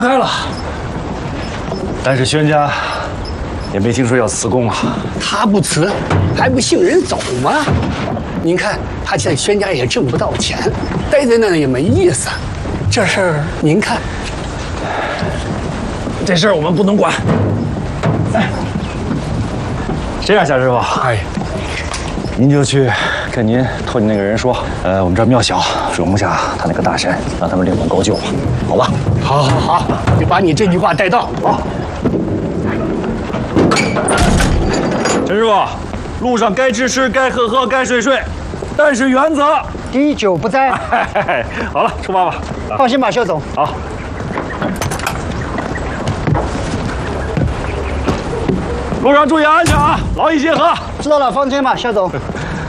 开了，但是宣家也没听说要辞工啊。 他不辞，还不请人走吗？您看他现在宣家也挣不到钱，待在那也没意思。这事儿您看， 这事儿我们不能管。这样，夏师傅， 哎， 您就去跟您托你那个人说，我们这儿庙小，容不下他那个大神，让他们另管高就，好吧？ 好，好，好，就把你这句话带到。好， 陈师傅，路上该吃吃，该喝喝，该睡睡，但是原则滴酒不沾。 好了，出发吧。 放心吧，肖总。 好。路上注意安全啊，劳逸结合。 知道了，放心吧，肖总。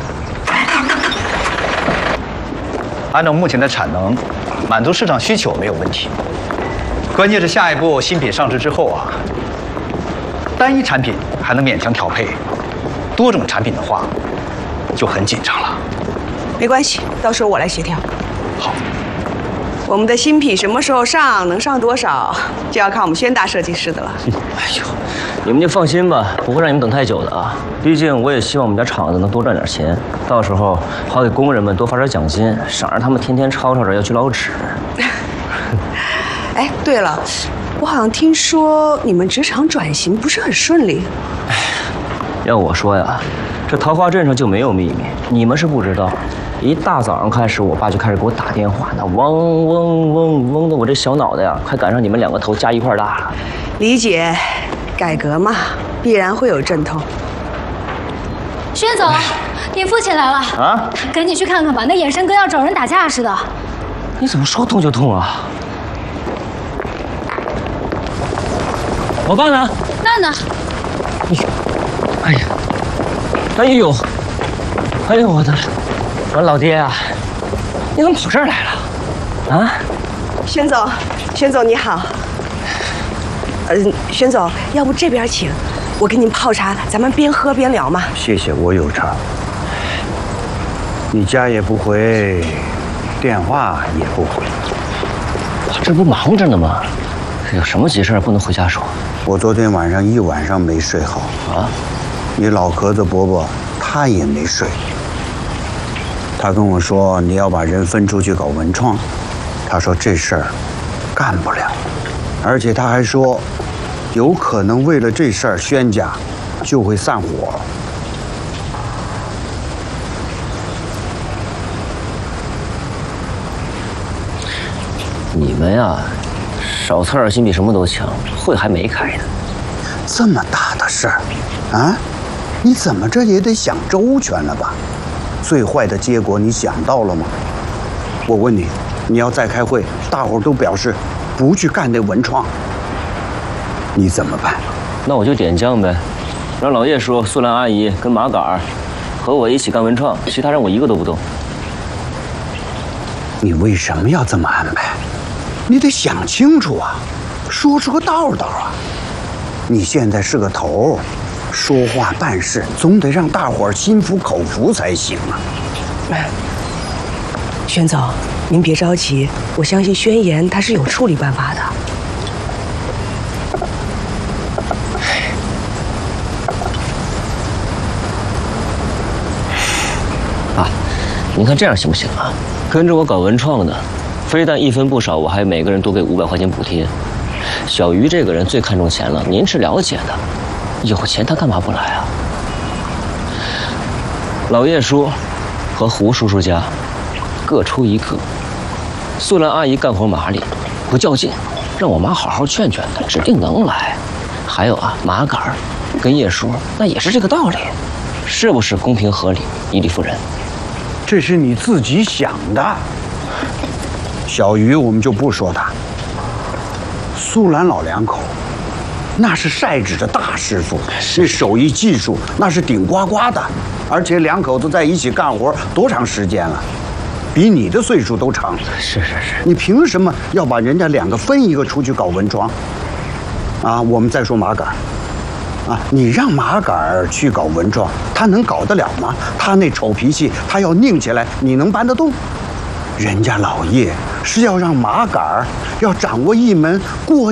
按照目前的产能，满足市场需求没有问题。关键是下一步新品上市之后啊，单一产品还能勉强调配，多种产品的话就很紧张了。 没关系，到时候我来协调。 好。 我们的新品什么时候上，能上多少，就要看我们宣大设计师的了。 哎呦，你们就放心吧，不会让你们等太久的啊。毕竟我也希望我们家厂子能多赚点钱，到时候好给工人们多发点奖金，省让他们天天吵吵着要去捞纸。 哎，对了，我好像听说你们职场转型不是很顺利。 要我说呀，这桃花镇上就没有秘密，你们是不知道。一大早上开始，我爸就开始给我打电话，那嗡嗡嗡嗡的，我这小脑袋呀，快赶上你们两个头加一块大了。 理解，改革嘛，必然会有阵痛。 宣总，你父亲来了啊！赶紧去看看吧，那眼神跟要找人打架似的。 你怎么说痛就痛啊？我爸呢？ 那呢？ 哎呀，哎呦，哎呦我的！我老爹啊，你怎么跑这儿来了？啊， 宣总，宣总你好。宣总，要不这边请，我给您泡茶，咱们边喝边聊嘛。 谢谢，我有茶。你家也不回，电话也不回， 我这不忙着呢吗？有什么急事不能回家说？ 我昨天晚上一晚上没睡好啊。你老壳子伯伯他也没睡。他跟我说你要把人分出去搞文创，他说这事儿干不了，而且他还说有可能为了这事儿宣家就会散伙。 你们呀，少操点心比什么都强，会还没开呢。 这么大的事儿啊，你怎么着也得想周全了吧？最坏的结果你想到了吗？我问你，你要再开会，大伙儿都表示不去干那文创，你怎么办？ 那我就点将呗，让老叶说素兰阿姨跟马杆儿和我一起干文创，其他人我一个都不动。 你为什么要这么安排？你得想清楚啊，说出个道啊！你现在是个头儿。说话办事总得让大伙儿心服口服才行啊！ 宣总，您别着急，我相信宣言他是有处理办法的。 啊，您看这样行不行啊？跟着我搞文创的，非但一分不少，我还每个人多给500块钱补贴。小鱼这个人最看重钱了，您是了解的。有钱他干嘛不来啊？老叶叔和胡叔叔家各出一个，素兰阿姨干活麻利，不较劲，让我妈好好劝劝她，指定能来。还有啊，马杆儿跟叶叔那也是这个道理，是不是公平合理，以理服人？ 这是你自己想的。小鱼我们就不说他，素兰老两口。那是晒纸的大师傅，那手艺技术那是顶呱呱的，而且两口子在一起干活多长时间了？比你的岁数都长。 是， 你凭什么要把人家两个分一个出去搞文创？啊，我们再说马杆啊，你让马杆去搞文创，他能搞得了吗？他那丑脾气，他要拧起来，你能搬得动？人家老叶是要让麻杆儿要掌握一门过